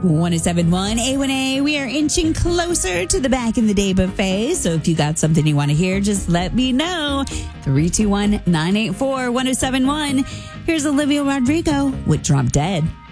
1071 A1A. We are inching closer to the Back in the Day buffet. So if you got something you want to hear, just let me know. 321-984-1071. Here's Olivia Rodrigo with Drop Dead.